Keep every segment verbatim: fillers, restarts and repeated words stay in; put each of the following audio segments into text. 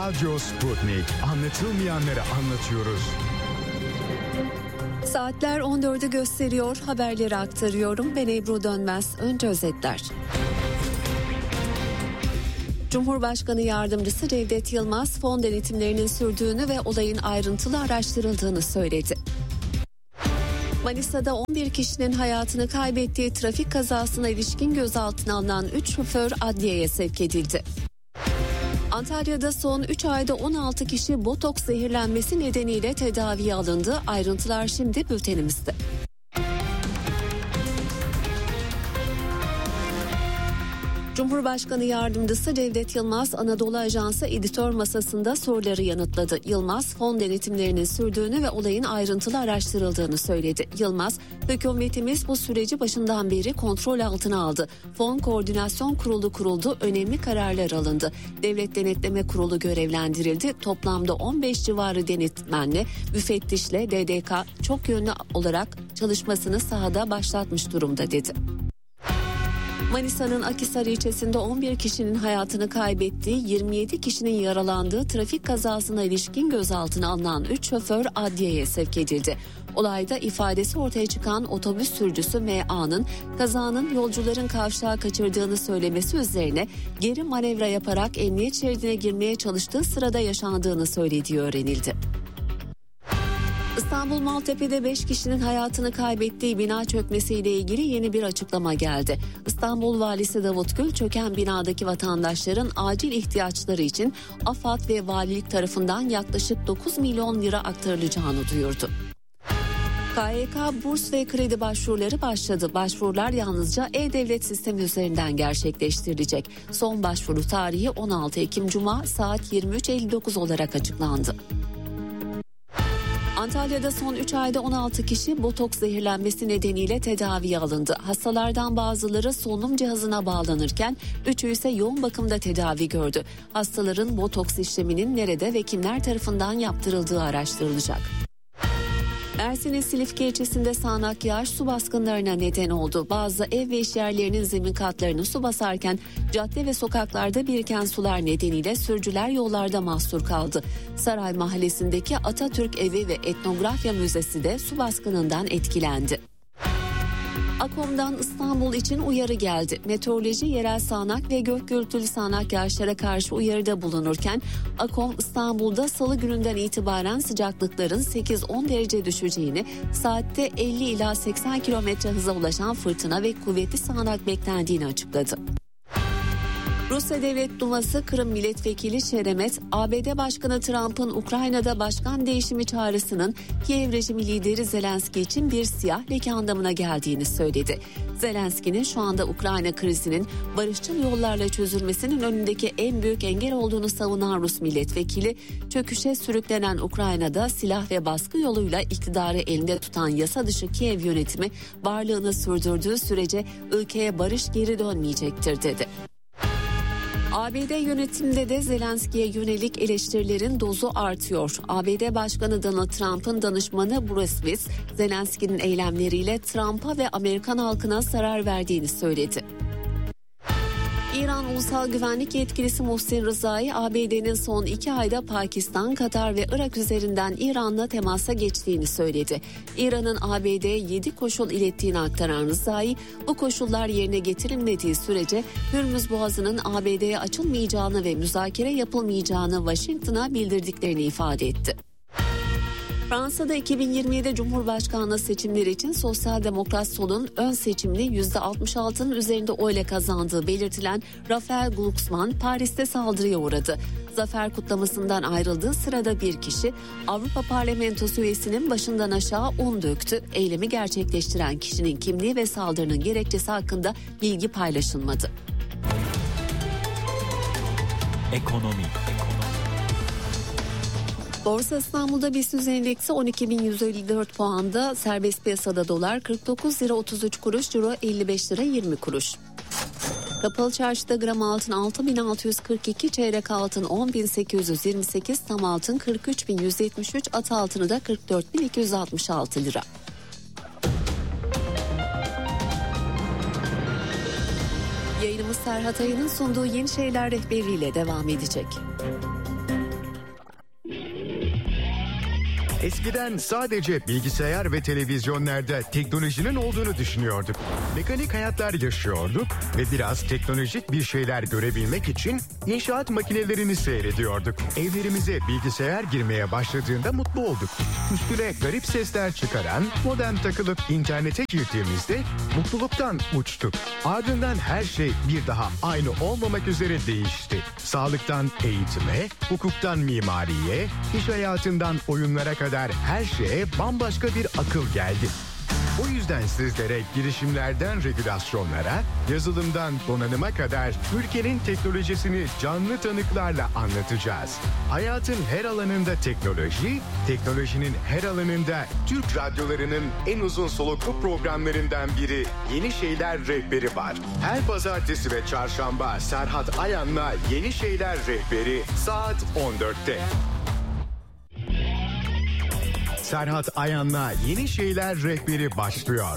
Radyo Sputnik. Anlatılmayanları anlatıyoruz. Saatler on dördü gösteriyor. Haberleri aktarıyorum. Ben Ebru Dönmez. Önce özetler. Cumhurbaşkanı Yardımcısı Cevdet Yılmaz fon denetimlerinin sürdüğünü ve olayın ayrıntılı araştırıldığını söyledi. Manisa'da on bir kişinin hayatını kaybettiği trafik kazasına ilişkin gözaltına alınan üç şoför adliyeye sevk edildi. Antalya'da son üç ayda on altı kişi botoks zehirlenmesi nedeniyle tedaviye alındı. Ayrıntılar şimdi bültenimizde. Cumhurbaşkanı Yardımcısı Cevdet Yılmaz Anadolu Ajansı editör masasında soruları yanıtladı. Yılmaz fon denetimlerinin sürdüğünü ve olayın ayrıntılı araştırıldığını söyledi. Yılmaz, hükümetimiz bu süreci başından beri kontrol altına aldı. Fon Koordinasyon Kurulu kuruldu, önemli kararlar alındı. Devlet Denetleme Kurulu görevlendirildi. Toplamda on beş civarı denetmenle, müfettişle D D K çok yönlü olarak çalışmasını sahada başlatmış durumda dedi. Manisa'nın Akhisar ilçesinde on bir kişinin hayatını kaybettiği, yirmi yedi kişinin yaralandığı trafik kazasına ilişkin gözaltına alınan üç şoför adliyeye sevk edildi. Olayda ifadesi ortaya çıkan otobüs sürücüsü M A'nın kazanın yolcuların kavşağa kaçırdığını söylemesi üzerine geri manevra yaparak emniyet şeridine girmeye çalıştığı sırada yaşandığını söylediği öğrenildi. İstanbul Maltepe'de beş kişinin hayatını kaybettiği bina çökmesiyle ilgili yeni bir açıklama geldi. İstanbul Valisi Davut Gül, çöken binadaki vatandaşların acil ihtiyaçları için AFAD ve valilik tarafından yaklaşık dokuz milyon lira aktarılacağını duyurdu. K Y K burs ve kredi başvuruları başladı. Başvurular yalnızca e-devlet sistemi üzerinden gerçekleştirilecek. Son başvuru tarihi on altı Ekim Cuma saat yirmi üç elli dokuz olarak açıklandı. Antalya'da son üç ayda on altı kişi botoks zehirlenmesi nedeniyle tedaviye alındı. Hastalardan bazıları solunum cihazına bağlanırken üçü ise yoğun bakımda tedavi gördü. Hastaların botoks işleminin nerede ve kimler tarafından yaptırıldığı araştırılacak. Mersin'in Silifke ilçesinde sağanak yağış su baskınlarına neden oldu. Bazı ev ve iş yerlerinin zemin katlarını su basarken cadde ve sokaklarda biriken sular nedeniyle sürücüler yollarda mahsur kaldı. Saray Mahallesi'ndeki Atatürk Evi ve Etnografya Müzesi de su baskınından etkilendi. AKOM'dan İstanbul için uyarı geldi. Meteoroloji yerel sağanak ve gök gürültülü sağanak yağışlara karşı uyarıda bulunurken AKOM İstanbul'da salı gününden itibaren sıcaklıkların sekiz on derece düşeceğini, saatte elli ila seksen kilometre hıza ulaşan fırtına ve kuvvetli sağanak beklendiğini açıkladı. Rusya Devlet Duması Kırım Milletvekili Şeremet, A B D Başkanı Trump'ın Ukrayna'da başkan değişimi çağrısının Kiev rejimi lideri Zelenski için bir siyah leke anlamına geldiğini söyledi. Zelenski'nin şu anda Ukrayna krizinin barışçıl yollarla çözülmesinin önündeki en büyük engel olduğunu savunan Rus milletvekili, çöküşe sürüklenen Ukrayna'da silah ve baskı yoluyla iktidarı elinde tutan yasa dışı Kiev yönetimi varlığını sürdürdüğü sürece ülkeye barış geri dönmeyecektir dedi. A B D yönetiminde de Zelenski'ye yönelik eleştirilerin dozu artıyor. A B D Başkanı Donald Trump'ın danışmanı Bruce Willis, Zelenski'nin eylemleriyle Trump'a ve Amerikan halkına zarar verdiğini söyledi. İran Ulusal Güvenlik Yetkilisi Muhsin Rızai, A B D'nin son iki ayda Pakistan, Katar ve Irak üzerinden İran'la temasa geçtiğini söyledi. İran'ın A B D'ye yedi koşul ilettiğini aktaran Rızai, bu koşullar yerine getirilmediği sürece Hürmüz Boğazı'nın A B D'ye açılmayacağını ve müzakere yapılmayacağını Washington'a bildirdiklerini ifade etti. Fransa'da iki bin yirmi yedi Cumhurbaşkanlığı seçimleri için Sosyal Demokrat Sol'un ön seçimini yüzde altmış altının üzerinde oyla kazandığı belirtilen Raphael Glucksmann Paris'te saldırıya uğradı. Zafer kutlamasından ayrıldığı sırada bir kişi Avrupa Parlamentosu üyesinin başından aşağı un döktü. Eylemi gerçekleştiren kişinin kimliği ve saldırının gerekçesi hakkında bilgi paylaşılmadı. Ekonomi. Borsa İstanbul'da BIST yüz endeksi on iki bin yüz elli dört puanda, serbest piyasada dolar kırk dokuz lira otuz üç kuruş, euro elli beş lira yirmi kuruş. Kapalı çarşıda gram altın altı bin altı yüz kırk iki, çeyrek altın on bin sekiz yüz yirmi sekiz, tam altın kırk üç bin yüz yetmiş üç, at altını da kırk dört bin iki yüz altmış altı lira. Yayınımız Serhat Ayı'nın sunduğu Yeni Şeyler rehberiyle devam edecek. Eskiden sadece bilgisayar ve televizyonlarda teknolojinin olduğunu düşünüyorduk. Mekanik hayatlar yaşıyorduk ve biraz teknolojik bir şeyler görebilmek için inşaat makinelerini seyrediyorduk. Evlerimize bilgisayar girmeye başladığında mutlu olduk. Üstüne garip sesler çıkaran modem takılıp internete girdiğimizde mutluluktan uçtuk. Ardından her şey bir daha aynı olmamak üzere değişti. Sağlıktan eğitime, hukuktan mimariye, iş hayatından oyunlara kadar her şeye bambaşka bir akıl geldi. O yüzden sizlere girişimlerden regülasyonlara, yazılımdan donanıma kadar ülkenin teknolojisini canlı tanıklarla anlatacağız. Hayatın her alanında teknoloji, teknolojinin her alanında Türk radyolarının en uzun soluklu programlarından biri Yeni Şeyler Rehberi var. Her pazartesi ve çarşamba Serhat Ayan'la Yeni Şeyler Rehberi saat on dörtte. Serhat Ayan'la Yeni Şeyler Rehberi başlıyor.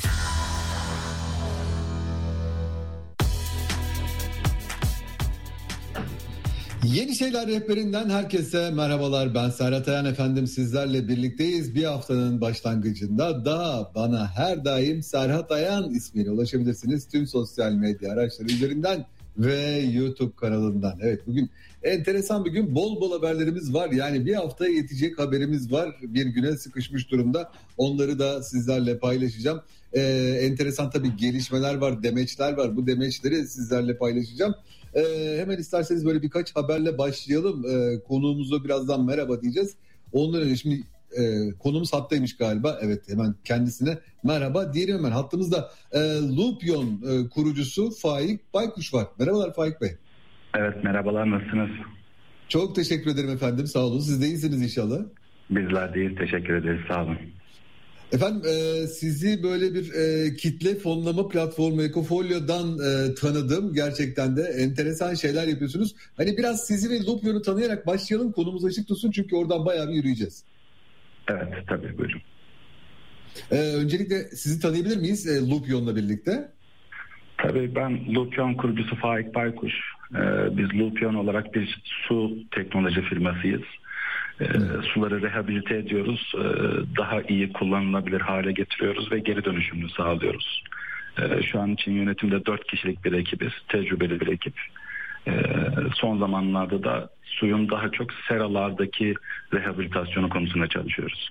Yeni Şeyler Rehberinden herkese merhabalar. Ben Serhat Ayan efendim, sizlerle birlikteyiz. Bir haftanın başlangıcında daha bana her daim Serhat Ayan ismiyle ulaşabilirsiniz. Tüm sosyal medya araçları üzerinden ve YouTube kanalından. Evet, bugün enteresan bir gün, bol bol haberlerimiz var. Yani bir haftaya yetecek haberimiz var. Bir güne sıkışmış durumda. Onları da sizlerle paylaşacağım. Ee, enteresan tabii gelişmeler var, demeçler var. Bu demeçleri sizlerle paylaşacağım. Ee, hemen isterseniz böyle birkaç haberle başlayalım. Ee, konuğumuza birazdan merhaba diyeceğiz. Ondan önce şimdi e, konumuz hattaymış galiba. Evet, hemen kendisine merhaba diyelim hemen. Hattımızda e, Loopyon e, kurucusu Faik Baykuş var. Merhabalar Faik Bey. Evet, merhabalar, nasılsınız? Çok teşekkür ederim efendim, sağ olun. Siz de iyisiniz inşallah. Bizler değil, teşekkür ederiz, sağ olun. Efendim e, sizi böyle bir e, kitle fonlama platformu Ekofolyo'dan e, tanıdım. Gerçekten de enteresan şeyler yapıyorsunuz. Hani biraz sizi ve Loopyon'u tanıyarak başlayalım. Konumuz açık tutsun çünkü oradan bayağı bir yürüyeceğiz. Evet, tabii, buyurun. E, öncelikle sizi tanıyabilir miyiz e, Loopyon'la birlikte? Tabii, ben Loopyon kurucusu Faik Baykuş. Ee, biz Loopyon olarak bir su teknoloji firmasıyız. Ee, suları rehabilite ediyoruz, ee, daha iyi kullanılabilir hale getiriyoruz ve geri dönüşümünü sağlıyoruz. Ee, şu an için yönetimde dört kişilik bir ekibiz, tecrübeli bir ekip. Ee, son zamanlarda da suyun daha çok seralardaki rehabilitasyonu konusunda çalışıyoruz.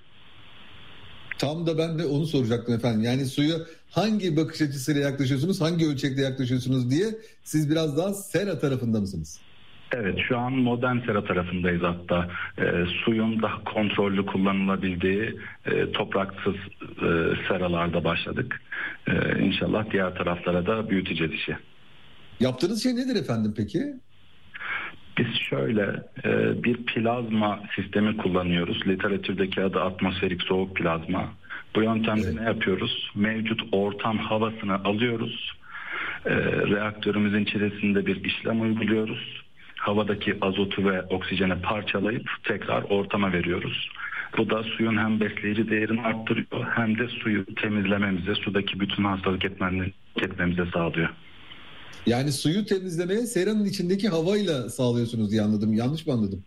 Tam da ben de onu soracaktım efendim. Yani suya hangi bakış açısıyla yaklaşıyorsunuz, hangi ölçekte yaklaşıyorsunuz diye, siz biraz daha sera tarafında mısınız? Evet, şu an modern sera tarafındayız hatta. E, suyun daha kontrollü kullanılabildiği e, topraksız e, seralarda başladık. E, İnşallah diğer taraflara da büyüteceğiz işi. Yaptığınız şey nedir efendim peki? Biz şöyle e, bir plazma sistemi kullanıyoruz. Literatürdeki adı atmosferik soğuk plazma. Bu yöntemde evet. Ne yapıyoruz? Mevcut ortam havasını alıyoruz. E, reaktörümüzün içerisinde bir işlem uyguluyoruz. Havadaki azotu ve oksijeni parçalayıp tekrar ortama veriyoruz. Bu da suyun hem besleyici değerini arttırıyor hem de suyu temizlememize, sudaki bütün hastalık etmenleri etmemize sağlıyor. Yani suyu temizlemeye seranın içindeki havayla sağlıyorsunuz diye anladım. Yanlış mı anladım?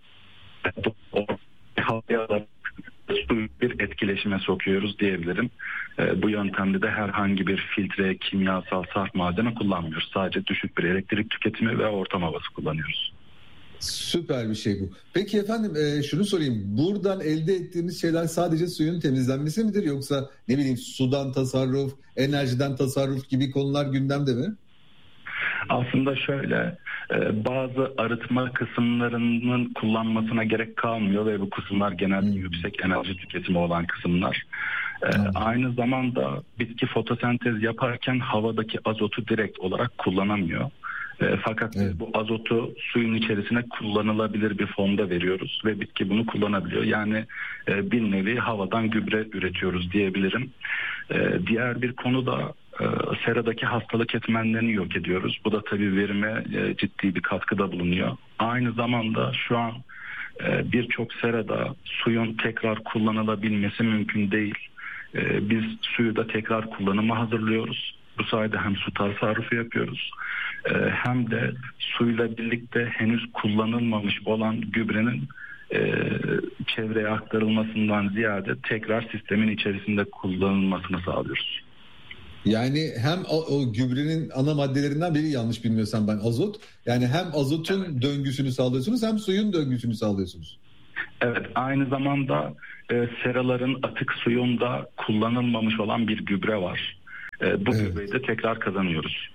Havayla suyu bir etkileşime sokuyoruz diyebilirim. E, bu yöntemde de herhangi bir filtre, kimyasal saf malzeme kullanmıyoruz. Sadece düşük bir elektrik tüketimi ve ortam havası kullanıyoruz. Süper bir şey bu. Peki efendim e, şunu sorayım. Buradan elde ettiğimiz şeyler sadece suyun temizlenmesi midir? Yoksa ne bileyim sudan tasarruf, enerjiden tasarruf gibi konular gündemde mi? Aslında şöyle, bazı arıtma kısımlarının kullanmasına gerek kalmıyor ve bu kısımlar genelde hmm. yüksek enerji tüketimi olan kısımlar. Hmm. Aynı zamanda bitki fotosentez yaparken havadaki azotu direkt olarak kullanamıyor. Fakat evet. bu azotu suyun içerisine kullanılabilir bir formda veriyoruz ve bitki bunu kullanabiliyor. Yani bir nevi havadan gübre üretiyoruz diyebilirim. Diğer bir konu da seradaki hastalık etmenlerini yok ediyoruz. Bu da tabii verime ciddi bir katkıda bulunuyor. Aynı zamanda şu an birçok serada suyun tekrar kullanılabilmesi mümkün değil. Biz suyu da tekrar kullanıma hazırlıyoruz Bu sayede hem su tasarrufu yapıyoruz e, hem de suyla birlikte henüz kullanılmamış olan gübrenin e, çevreye aktarılmasından ziyade tekrar sistemin içerisinde kullanılmasını sağlıyoruz. Yani hem o, o gübrenin ana maddelerinden biri, yanlış bilmiyorsam ben, azot. Yani hem azotun evet. döngüsünü sağlıyorsunuz hem suyun döngüsünü sağlıyorsunuz. Evet, aynı zamanda e, seraların atık suyunda kullanılmamış olan bir gübre var. E, bu evet. gübreyi de tekrar kazanıyoruz.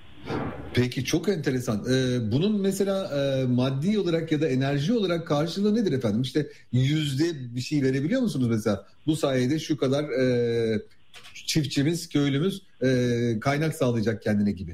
Peki, çok enteresan. Ee, bunun mesela e, maddi olarak ya da enerji olarak karşılığı nedir efendim? İşte yüzde bir şey verebiliyor musunuz mesela? Bu sayede şu kadar e, çiftçimiz, köylümüz e, kaynak sağlayacak kendine gibi.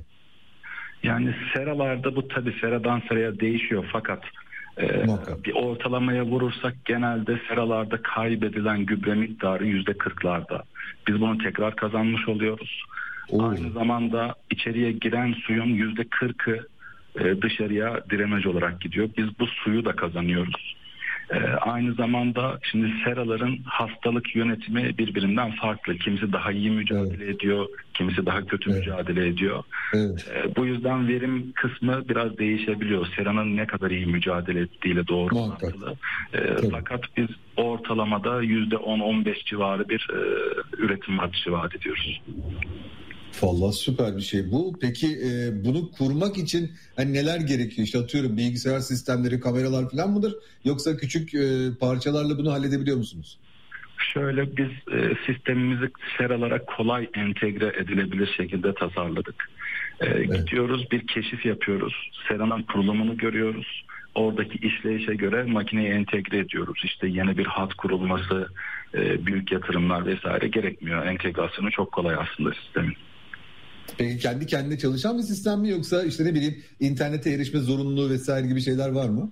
Yani seralarda bu tabii seradan seraya değişiyor fakat e, bir ortalamaya vurursak genelde seralarda kaybedilen gübre miktarı yüzde kırklarda. Biz bunu tekrar kazanmış oluyoruz. Oo. Aynı zamanda içeriye giren suyun yüzde kırkı e, dışarıya drenaj olarak gidiyor. Biz bu suyu da kazanıyoruz. E, aynı zamanda şimdi seraların hastalık yönetimi birbirinden farklı. Kimisi daha iyi mücadele evet. ediyor, kimisi daha kötü evet. mücadele ediyor. Evet. E, bu yüzden verim kısmı biraz değişebiliyor. Seranın ne kadar iyi mücadele ettiğiyle doğru orantılı. E, fakat biz ortalamada yüzde on on beş civarı bir e, üretim artışı vaat ediyoruz. Vallahi süper bir şey bu. Peki e, bunu kurmak için hani neler gerekiyor? İşte atıyorum bilgisayar sistemleri, kameralar falan mıdır? Yoksa küçük e, parçalarla bunu halledebiliyor musunuz? Şöyle, biz e, sistemimizi seralara kolay entegre edilebilir şekilde tasarladık. E, evet. Gidiyoruz, bir keşif yapıyoruz. Seranın kurulumunu görüyoruz. Oradaki işleyişe göre makineyi entegre ediyoruz. İşte yeni bir hat kurulması, e, büyük yatırımlar vesaire gerekmiyor. Entegrasyonu çok kolay aslında sistemin. Peki kendi kendine çalışan bir sistem mi, yoksa işte ne bileyim internete erişme zorunluluğu vesaire gibi şeyler var mı?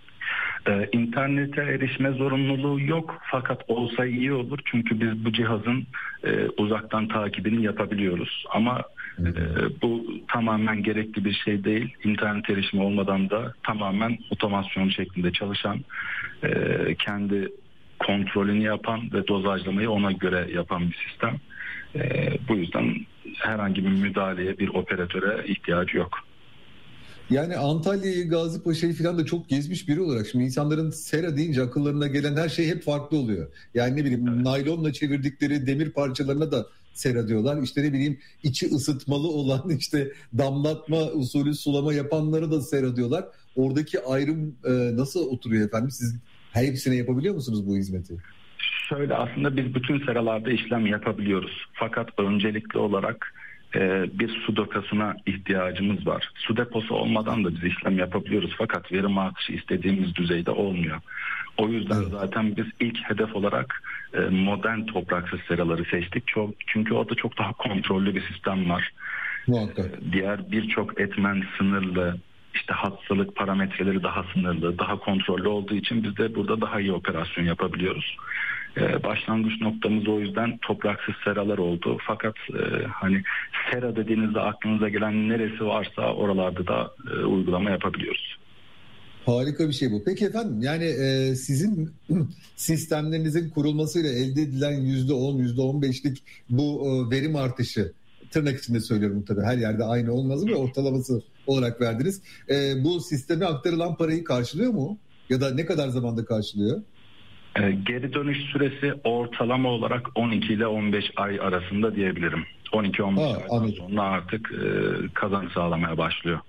Ee, internete erişme zorunluluğu yok fakat olsa iyi olur çünkü biz bu cihazın e, uzaktan takibini yapabiliyoruz ama e, bu tamamen gerekli bir şey değil. İnternet erişimi olmadan da tamamen otomasyon şeklinde çalışan, e, kendi kontrolünü yapan ve dozajlamayı ona göre yapan bir sistem. E, bu yüzden herhangi bir müdahaleye, bir operatöre ihtiyacı yok. Yani Antalya'yı, Gazipaşa'yı falan da çok gezmiş biri olarak şimdi insanların sera deyince akıllarına gelen her şey hep farklı oluyor. Yani ne bileyim evet. naylonla çevirdikleri demir parçalarına da sera diyorlar. İşte ne bileyim içi ısıtmalı olan işte damlatma usulü sulama yapanları da sera diyorlar. Oradaki ayrım e, nasıl oturuyor efendim? Siz her hepsine yapabiliyor musunuz bu hizmeti? Şöyle, aslında biz bütün seralarda işlem yapabiliyoruz. Fakat öncelikli olarak e, bir su deposuna ihtiyacımız var. Su deposu olmadan da biz işlem yapabiliyoruz. Fakat verim artışı istediğimiz düzeyde olmuyor. O yüzden evet. zaten biz ilk hedef olarak e, modern topraksız seraları seçtik. Çok, çünkü orada çok daha kontrollü bir sistem var. Muhakkak. E, diğer birçok etmen sınırlı. İşte hastalık parametreleri daha sınırlı, daha kontrollü olduğu için biz de burada daha iyi operasyon yapabiliyoruz. Ee, başlangıç noktamız o yüzden topraksız seralar oldu. Fakat e, hani sera dediğinizde aklınıza gelen neresi varsa oralarda da e, uygulama yapabiliyoruz. Harika bir şey bu. Peki efendim, yani e, sizin sistemlerinizin kurulmasıyla elde edilen yüzde on, yüzde on beşlik bu e, verim artışı, tırnak içinde söylüyorum tabii, her yerde aynı olmaz mı, ortalaması olarak verdiniz. E, bu sisteme aktarılan parayı karşılıyor mu? Ya da ne kadar zamanda karşılıyor? E, geri dönüş süresi ortalama olarak on iki ile on beş ay arasında diyebilirim. on iki on beş aydan sonra artık e, kazanç sağlamaya başlıyor.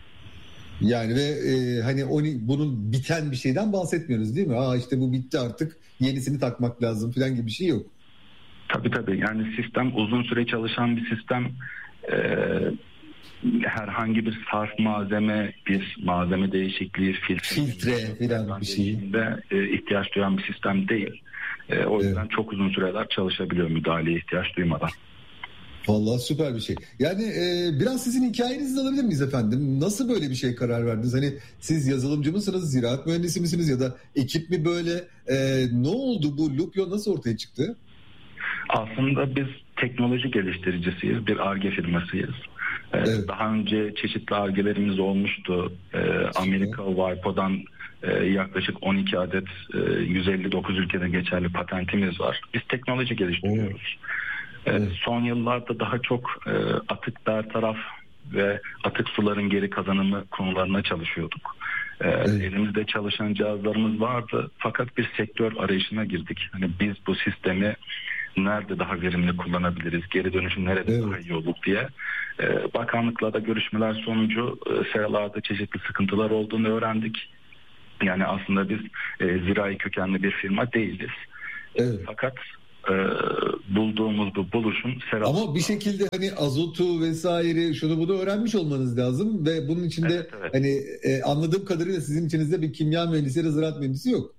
Yani ve e, hani on, bunun biten bir şeyden bahsetmiyoruz değil mi? Aa işte bu bitti artık, yenisini takmak lazım falan gibi bir şey yok. Tabii tabii, yani sistem uzun süre çalışan bir sistem. Ee, herhangi bir sarf malzeme, bir malzeme değişikliği, filtre, filtre falan bir şey de e, ihtiyaç duyan bir sistem değil. E, o yüzden evet. çok uzun süreler çalışabiliyor müdahaleye ihtiyaç duymadan. Vallahi süper bir şey. Yani e, biraz sizin hikayenizi de alabilir miyiz efendim? Nasıl böyle bir şey karar verdiniz? Hani siz yazılımcı mısınız, ziraat mühendisi misiniz ya da ekip mi böyle? E, ne oldu, bu Loopio nasıl ortaya çıktı? Aslında biz teknoloji geliştiricisiyiz, bir Ar-Ge firmasıyız. Evet. Daha önce çeşitli Ar-Ge'lerimiz olmuştu. Amerika WIPO'dan yaklaşık on iki adet yüz elli dokuz ülkede geçerli patentimiz var. Biz teknoloji geliştiriyoruz. Evet. Son yıllarda daha çok e, atık bertaraf ve atık suların geri kazanımı konularına çalışıyorduk. E, evet. Elimizde çalışan cihazlarımız vardı fakat bir sektör arayışına girdik. Hani biz bu sistemi nerede daha verimli kullanabiliriz, geri dönüşüm nerede evet. daha iyi olur diye. E, bakanlıkla da görüşmeler sonucu e, seralarda çeşitli sıkıntılar olduğunu öğrendik. Yani aslında biz e, zirai kökenli bir firma değiliz. Evet. Fakat e, bulduğumuz bu buluşum sera... Ama bir şekilde hani azotu vesaire şunu bunu öğrenmiş olmanız lazım ve bunun içinde evet, evet. hani e, anladığım kadarıyla sizin içinizde bir kimya mühendisi ya da ziraat mühendisi yok.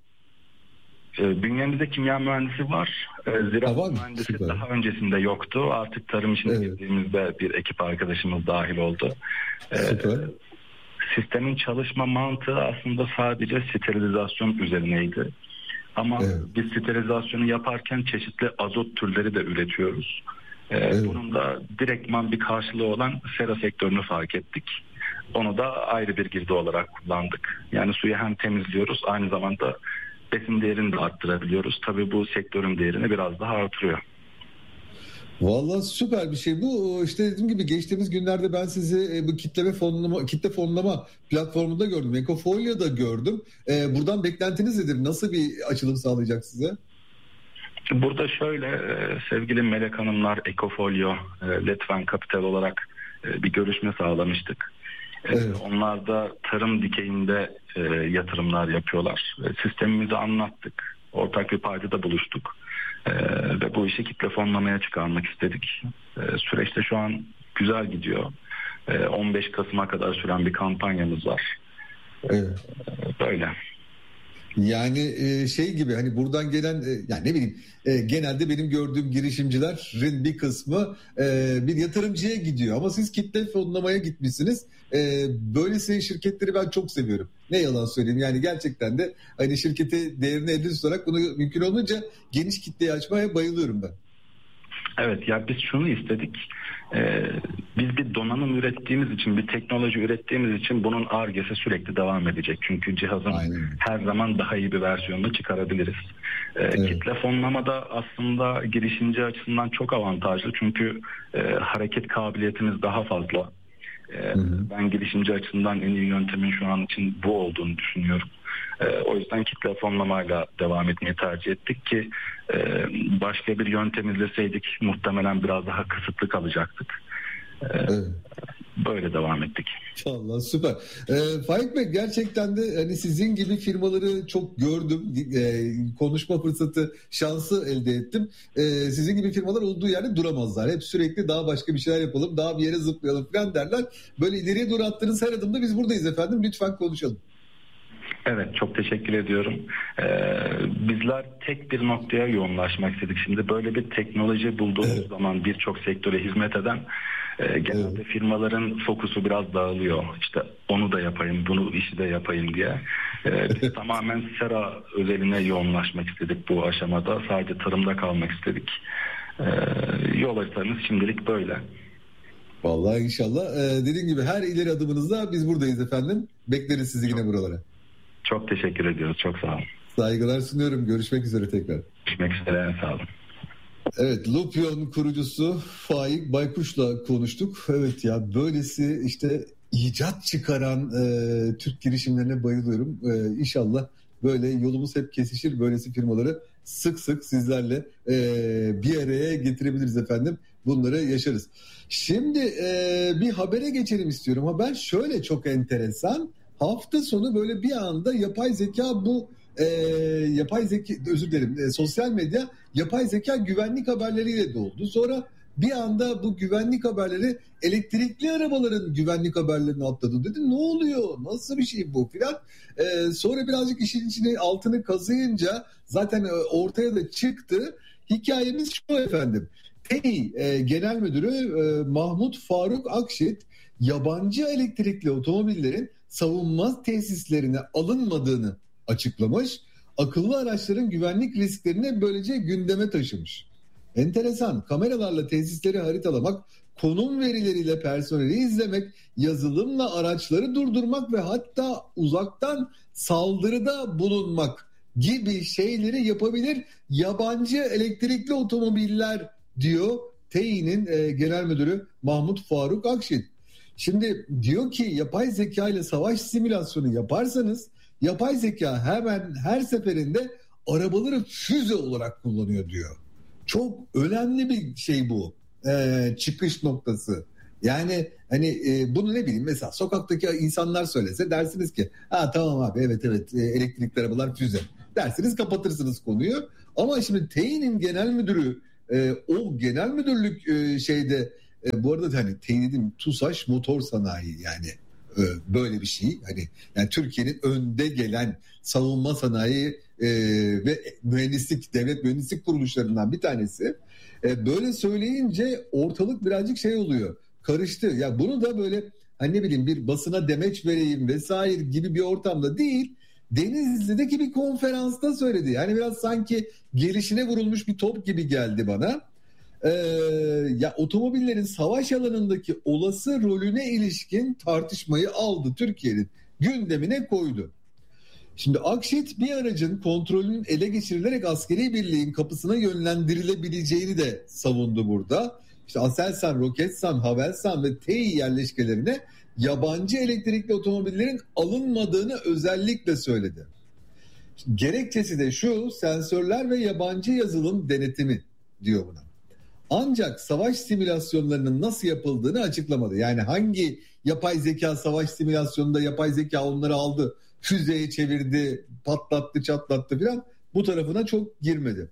E, bünyemizde kimya mühendisi var. E, ziraat tamam, mühendisi süper. Daha öncesinde yoktu. Artık tarım işine evet. girdiğimizde bir ekip arkadaşımız dahil oldu. E, süper. Sistemin çalışma mantığı aslında sadece sterilizasyon üzerineydi. Ama evet. biz sterilizasyonu yaparken çeşitli azot türleri de üretiyoruz. Ee, evet. Bunun da direktman bir karşılığı olan sera sektörünü fark ettik. Onu da ayrı bir girdi olarak kullandık. Yani suyu hem temizliyoruz, aynı zamanda besin değerini de arttırabiliyoruz. Tabii bu sektörün değerini biraz daha artırıyor. Vallahi süper bir şey bu. İşte dediğim gibi geçtiğimiz günlerde ben sizi bu kitleme fonlama, kitle fonlama platformunda gördüm. Ecofolio'da gördüm. Ee, buradan beklentiniz nedir? Nasıl bir açılım sağlayacak size? Burada şöyle sevgili Melek Hanımlar, Ecofolio, Letven Capital olarak bir görüşme sağlamıştık. Evet. Onlar da tarım dikeyinde yatırımlar yapıyorlar. Sistemimizi anlattık. Ortak bir paydada buluştuk. Ee, ve bu işi kitle fonlamaya çıkarmak istedik. Ee, süreçte şu an güzel gidiyor. Ee, on beş Kasım'a kadar süren bir kampanyamız var. Evet. Ee, böyle. Yani şey gibi hani buradan gelen yani ne bileyim genelde benim gördüğüm girişimcilerin bir kısmı bir yatırımcıya gidiyor ama siz kitle fonlamaya gitmişsiniz. Böylesi şirketleri ben çok seviyorum. Ne yalan söyleyeyim yani gerçekten de hani şirketi değerini elde tutarak bunu mümkün olunca geniş kitleye açmaya bayılıyorum ben. Evet ya biz şunu istedik. Ee, biz bir donanım ürettiğimiz için, bir teknoloji ürettiğimiz için bunun Ar-Ge'si sürekli devam edecek. Çünkü cihazın Aynen. her zaman daha iyi bir versiyonunu çıkarabiliriz. Ee, evet. Kitle fonlamada aslında girişimci açısından çok avantajlı. Çünkü e, hareket kabiliyetimiz daha fazla. Ee, ben girişimci açısından en iyi yöntemin şu an için bu olduğunu düşünüyorum. Ee, o yüzden kitle fonlamayla devam etmeyi tercih ettik ki e, başka bir yöntem izleseydik muhtemelen biraz daha kısıtlı kalacaktık. Ee, evet. Böyle devam ettik. Vallahi süper. Ee, Faik Bey gerçekten de hani sizin gibi firmaları çok gördüm. Ee, konuşma fırsatı, şansı elde ettim. Ee, sizin gibi firmalar olduğu yerde duramazlar. Hep sürekli daha başka bir şeyler yapalım, daha bir yere zıplayalım falan derler. Böyle ileriye doğru attığınız her adımda biz buradayız efendim. Lütfen konuşalım. Evet, çok teşekkür ediyorum. Ee, bizler tek bir noktaya yoğunlaşmak istedik. Şimdi böyle bir teknoloji bulduğumuz evet. zaman birçok sektöre hizmet eden e, genelde evet. firmaların fokusu biraz dağılıyor. İşte onu da yapayım, bunu işi de yapayım diye. Ee, biz tamamen sera özeline yoğunlaşmak istedik bu aşamada. Sadece tarımda kalmak istedik. Ee, yol haritamız şimdilik böyle. Vallahi inşallah. Ee, dediğim gibi her ileri adımınızda biz buradayız efendim. Bekleriz sizi yine buralara. Çok teşekkür ediyoruz. Çok sağ olun. Saygılar sunuyorum. Görüşmek üzere tekrar. Görüşmek üzere. Sağ olun. Evet, Loopyon kurucusu Faik Baykuş'la konuştuk. Evet ya böylesi işte icat çıkaran e, Türk girişimlerine bayılıyorum. E, İnşallah böyle yolumuz hep kesişir. Böylesi firmaları sık sık sizlerle e, bir araya getirebiliriz efendim. Bunları yaşarız. Şimdi e, bir habere geçelim istiyorum. Ha ben şöyle çok enteresan. Hafta sonu böyle bir anda yapay zeka bu e, yapay zeka özür dilerim e, sosyal medya yapay zeka güvenlik haberleriyle doldu. Sonra bir anda bu güvenlik haberleri elektrikli arabaların güvenlik haberlerini atladı. Dedi ne oluyor? Nasıl bir şey bu filan. E, sonra birazcık işin içine altını kazıyınca zaten e, ortaya da çıktı. Hikayemiz şu efendim. T E İ e, Genel Müdürü e, Mahmut Faruk Akşit yabancı elektrikli otomobillerin savunma tesislerine alınmadığını açıklamış. Akıllı araçların güvenlik risklerini böylece gündeme taşımış. Enteresan. Kameralarla tesisleri haritalamak, konum verileriyle personeli izlemek, yazılımla araçları durdurmak ve hatta uzaktan saldırıda bulunmak gibi şeyleri yapabilir yabancı elektrikli otomobiller diyor T İ Y'nin e, genel müdürü Mahmut Faruk Akşin. Şimdi diyor ki yapay zeka ile savaş simülasyonu yaparsanız yapay zeka hemen her seferinde arabaları füze olarak kullanıyor diyor. Çok önemli bir şey bu. Ee, çıkış noktası. Yani hani e, bunu ne bileyim mesela sokaktaki insanlar söylese dersiniz ki ha tamam abi evet evet e, elektrikli arabalar füze dersiniz, kapatırsınız konuyu. Ama şimdi T İ Y'nin genel müdürü e, o genel müdürlük e, şeyde e, bu arada hani T İ dedim TUSAŞ Motor Sanayi yani e, böyle bir şey hani yani Türkiye'nin önde gelen savunma sanayi e, ve mühendislik devlet mühendislik kuruluşlarından bir tanesi. E, böyle söyleyince ortalık birazcık şey oluyor, karıştı. Ya bunu da böyle hani ne bileyim bir basına demeç vereyim vesaire gibi bir ortamda değil, Denizli'deki bir konferansta söyledi. Yani biraz sanki gelişine vurulmuş bir top gibi geldi bana. Ee, ya otomobillerin savaş alanındaki olası rolüne ilişkin tartışmayı aldı, Türkiye'nin gündemine koydu. Şimdi Akşit bir aracın kontrolünün ele geçirilerek askeri birliğin kapısına yönlendirilebileceğini de savundu burada. İşte Aselsan, Roketsan, Havelsan ve T İ yerleşkelerine yabancı elektrikli otomobillerin alınmadığını özellikle söyledi. Şimdi gerekçesi de şu: sensörler ve yabancı yazılım denetimi diyor buna. Ancak savaş simülasyonlarının nasıl yapıldığını açıklamadı. Yani hangi yapay zeka savaş simülasyonunda yapay zeka onları aldı, füzeye çevirdi, patlattı, çatlattı filan, bu tarafına çok girmedi.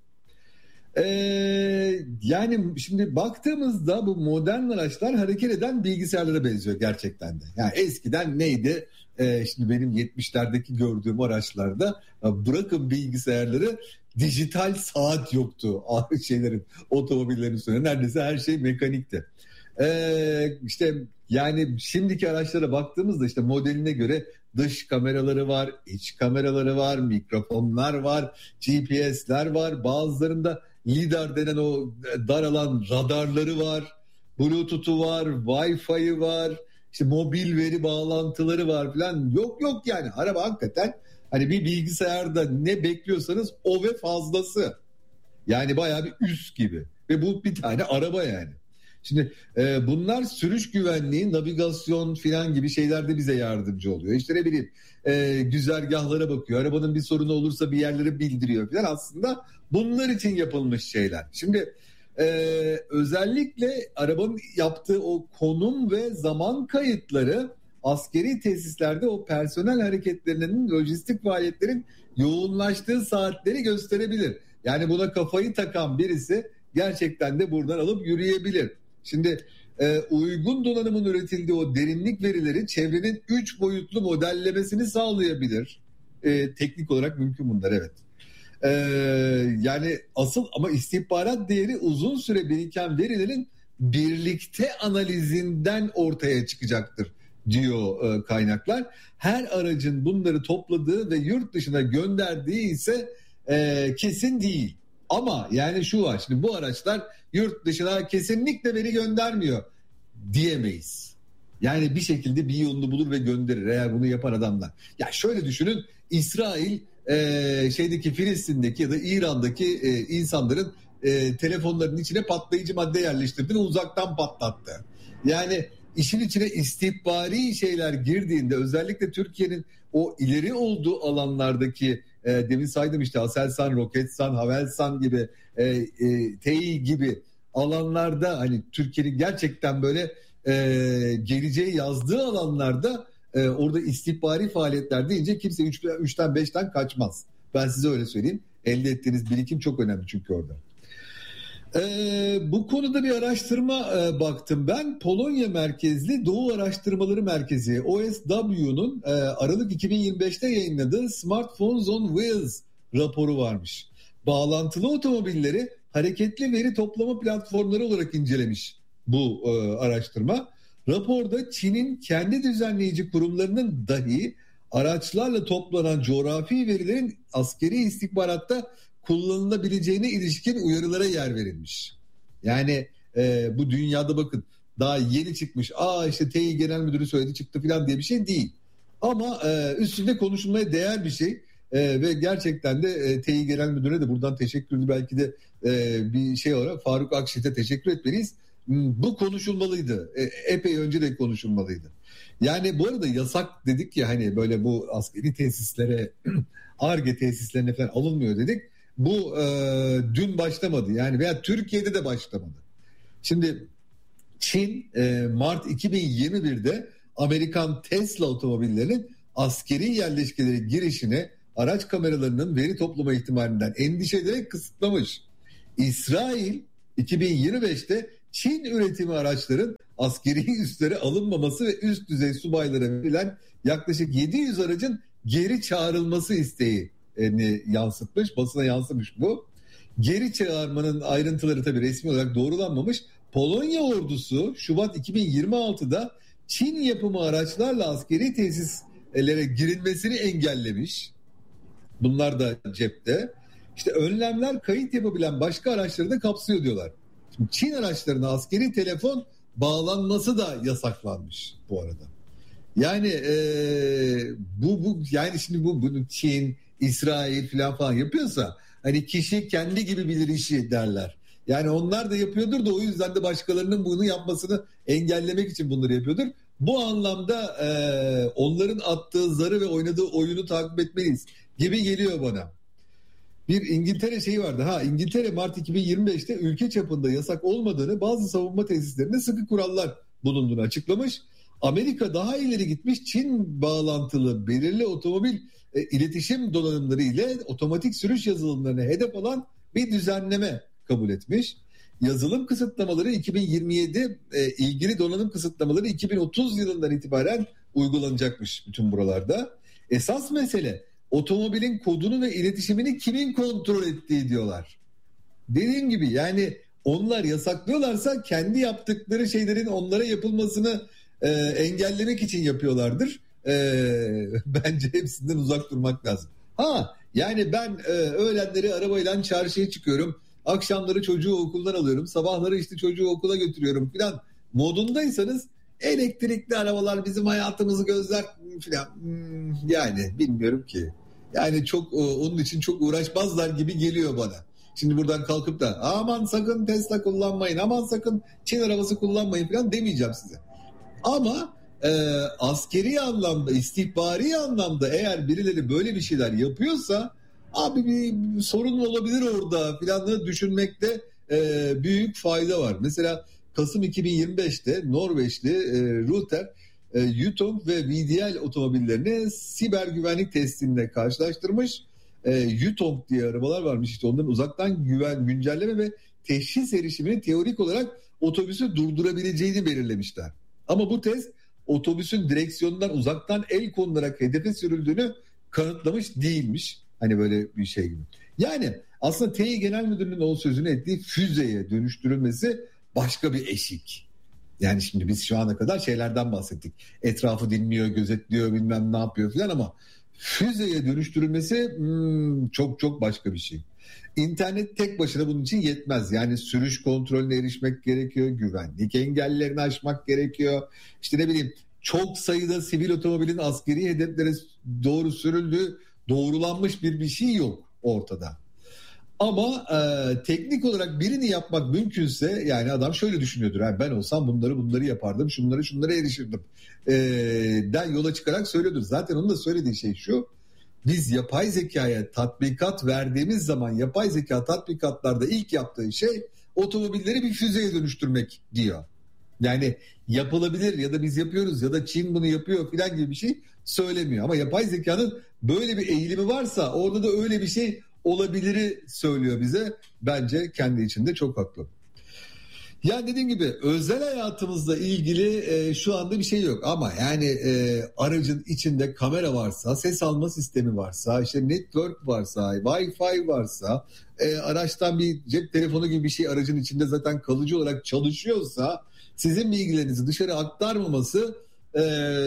Ee, yani şimdi baktığımızda bu modern araçlar hareket eden bilgisayarlara benziyor gerçekten de. Yani eskiden neydi? Ee, şimdi benim yetmişlerdeki gördüğüm araçlarda bırakın bilgisayarları, dijital saat yoktu şeylerin, otomobillerin üstünde. Neredeyse her şey mekanikti. Ee, işte yani şimdiki araçlara baktığımızda işte modeline göre dış kameraları var, iç kameraları var, mikrofonlar var, G P S'ler var. Bazılarında lidar denen o daralan radarları var, Bluetooth'u var, Wi-Fi'yi var, işte mobil veri bağlantıları var falan. Yok yok yani araba hakikaten hani bir bilgisayarda ne bekliyorsanız o ve fazlası. Yani bayağı bir üst gibi. Ve bu bir tane araba yani. Şimdi e, bunlar sürüş güvenliği, navigasyon filan gibi şeylerde bize yardımcı oluyor. İşte ne bileyim e, güzergahlara bakıyor. Arabanın bir sorunu olursa bir yerleri bildiriyor filan. Aslında bunlar için yapılmış şeyler. Şimdi e, özellikle arabanın yaptığı o konum ve zaman kayıtları askeri tesislerde o personel hareketlerinin, lojistik faaliyetlerin yoğunlaştığı saatleri gösterebilir. Yani buna kafayı takan birisi gerçekten de buradan alıp yürüyebilir. Şimdi e, uygun donanımın üretildiği o derinlik verileri çevrenin üç boyutlu modellemesini sağlayabilir. E, teknik olarak mümkün bunlar, evet. E, yani asıl ama istihbarat değeri uzun süre biriken verilerin birlikte analizinden ortaya çıkacaktır diyor e, kaynaklar. Her aracın bunları topladığı ve yurt dışına gönderdiği ise e, kesin değil. Ama yani şu var, şimdi bu araçlar yurt dışına kesinlikle veri göndermiyor diyemeyiz. Yani bir şekilde bir yolunu bulur ve gönderir eğer bunu yapan adamlar. Ya şöyle düşünün, İsrail e, şeydeki Filistin'deki ya da İran'daki e, insanların e, telefonlarının içine patlayıcı madde yerleştirdi ve uzaktan patlattı. Yani işin içine istihbari şeyler girdiğinde, özellikle Türkiye'nin o ileri olduğu alanlardaki e, demin saydım işte Aselsan, Roketsan, Havelsan gibi e, e, T İ gibi alanlarda, hani Türkiye'nin gerçekten böyle e, geleceği yazdığı alanlarda e, orada istihbari faaliyetler deyince kimse üçten beşten kaçmaz. Ben size öyle söyleyeyim. Elde ettiğiniz birikim çok önemli çünkü orada. Ee, bu konuda bir araştırma e, baktım ben. Polonya merkezli Doğu Araştırmaları Merkezi O S W'nun e, Aralık iki bin yirmi beşte yayınladığı Smartphones on Wheels raporu varmış. Bağlantılı otomobilleri hareketli veri toplama platformları olarak incelemiş bu e, araştırma. Raporda Çin'in kendi düzenleyici kurumlarının dahi araçlarla toplanan coğrafi verilerin askeri istihbaratta kullanılabileceğine ilişkin uyarılara yer verilmiş. Yani e, bu dünyada bakın daha yeni çıkmış, aa işte T İ Genel Müdürü söyledi çıktı falan diye bir şey değil. Ama e, üstünde konuşulmaya değer bir şey. E, ve gerçekten de e, T İ Genel Müdürü'ne de buradan teşekkür belki de e, bir şey olarak Faruk Akşit'e teşekkür etmeliyiz. Bu konuşulmalıydı. E, epey önce de konuşulmalıydı. Yani bu arada yasak dedik ya hani böyle bu askeri tesislere Ar-Ge tesislerine falan alınmıyor dedik. Bu e, dün başlamadı yani veya Türkiye'de de başlamadı. Şimdi Çin e, Mart iki bin yirmi birde Amerikan Tesla otomobillerinin askeri yerleşkelere girişine araç kameralarının veri toplama ihtimalinden endişe ederek kısıtlamış. İsrail iki bin yirmi beşte Çin üretimi araçların askeri üslere alınmaması ve üst düzey subaylara verilen yaklaşık yedi yüz aracın geri çağrılması isteğini yansıtmış. Basına yansımış bu. Geri çağırmanın ayrıntıları tabii resmi olarak doğrulanmamış. Polonya ordusu Şubat iki bin yirmi altıda Çin yapımı araçlarla askeri tesislere girilmesini engellemiş. Bunlar da cepte. İşte önlemler kayıt yapabilen başka araçları da kapsıyor diyorlar. Şimdi Çin araçlarına askeri telefon bağlanması da yasaklanmış bu arada. Yani e, bu bu yani şimdi bu bunu Çin, İsrail falan falan yapıyorsa hani kişi kendi gibi bilir işi derler. Yani onlar da yapıyordur da o yüzden de başkalarının bunu yapmasını engellemek için bunları yapıyordur. Bu anlamda e, onların attığı zarı ve oynadığı oyunu takip etmeliyiz gibi geliyor bana. Bir İngiltere şeyi vardı. Ha İngiltere Mart iki bin yirmi beşte ülke çapında yasak olmadığını, bazı savunma tesislerinde sıkı kurallar bulunduğunu açıklamış. Amerika daha ileri gitmiş. Çin bağlantılı belirli otomobil e, iletişim donanımları ile otomatik sürüş yazılımlarına hedef alan bir düzenleme kabul etmiş. Yazılım kısıtlamaları iki bin yirmi yedi, e, ilgili donanım kısıtlamaları iki bin otuz yılından itibaren uygulanacakmış bütün buralarda. Esas mesele otomobilin kodunu ve iletişimini kimin kontrol ettiği diyorlar. Dediğim gibi yani onlar yasaklıyorlarsa kendi yaptıkları şeylerin onlara yapılmasını e, engellemek için yapıyorlardır. E, bence hepsinden uzak durmak lazım. Ha yani ben e, öğlenleri arabayla çarşıya çıkıyorum. Akşamları çocuğu okuldan alıyorum. Sabahları işte çocuğu okula götürüyorum filan modundaysanız elektrikli arabalar bizim hayatımızı gözler filan. Hmm, yani bilmiyorum ki. Yani çok onun için çok uğraşmazlar gibi geliyor bana. Şimdi buradan kalkıp da aman sakın Tesla kullanmayın, aman sakın Çin arabası kullanmayın filan demeyeceğim size. Ama e, askeri anlamda, istihbari anlamda eğer birileri böyle bir şeyler yapıyorsa abi bir sorun olabilir orada filanları düşünmekte e, büyük fayda var. Mesela Kasım iki bin yirmi beşte Norveçli e, Ruter e, Yutong ve V D L otomobillerini siber güvenlik testinde karşılaştırmış. E, Yutong diye arabalar varmış işte onların uzaktan güven güncelleme ve teşhis erişimini teorik olarak otobüsü durdurabileceğini belirlemişler. Ama bu test otobüsün direksiyonundan uzaktan el konularak hedefe sürüldüğünü kanıtlamış değilmiş. Hani böyle bir şey gibi. Yani aslında T İ Genel Müdürlüğü'nün o sözünü ettiği füzeye dönüştürülmesi başka bir eşik. Yani şimdi biz şu ana kadar şeylerden bahsettik. Etrafı dinliyor, gözetliyor, bilmem ne yapıyor falan ama füzeye dönüştürülmesi hmm, çok çok başka bir şey. İnternet tek başına bunun için yetmez. Yani sürüş kontrolüne erişmek gerekiyor, güvenlik engellerini aşmak gerekiyor. İşte ne bileyim çok sayıda sivil otomobilin askeri hedeflere doğru sürüldüğü doğrulanmış bir bir şey yok ortada. Ama e, teknik olarak birini yapmak mümkünse yani adam şöyle düşünüyordur. Yani ben olsam bunları bunları yapardım, şunları şunlara erişirdim. E, den yola çıkarak söylüyordur. Zaten onun da söylediği şey şu. Biz yapay zekaya tatbikat verdiğimiz zaman yapay zeka tatbikatlarda ilk yaptığı şey otomobilleri bir füzeye dönüştürmek diyor. Yani yapılabilir ya da biz yapıyoruz ya da Çin bunu yapıyor filan gibi bir şey söylemiyor. Ama yapay zekanın böyle bir eğilimi varsa orada da öyle bir şey olabiliri söylüyor bize. Bence kendi içinde çok haklı. Ya dediğim gibi özel hayatımızla ilgili e, şu anda bir şey yok ama yani e, aracın içinde kamera varsa, ses alma sistemi varsa, işte network varsa, Wi-Fi varsa, e, araçtan bir cep telefonu gibi bir şey aracın içinde zaten kalıcı olarak çalışıyorsa sizin bilgilerinizi dışarı aktarmaması e,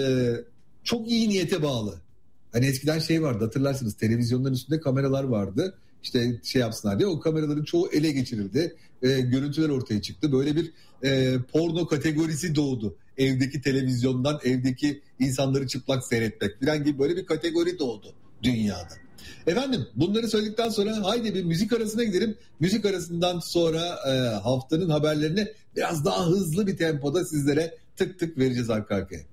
çok iyi niyete bağlı. Hani eskiden şey vardı hatırlarsınız televizyonların üstünde kameralar vardı. İşte şey yapsınlar diye o kameraların çoğu ele geçirildi. E, görüntüler ortaya çıktı. Böyle bir e, porno kategorisi doğdu. Evdeki televizyondan evdeki insanları çıplak seyretmek falan gibi böyle bir kategori doğdu dünyada. Efendim bunları söyledikten sonra haydi bir müzik arasına gidelim. Müzik arasından sonra e, haftanın haberlerini biraz daha hızlı bir tempoda sizlere tık tık vereceğiz arka arkaya.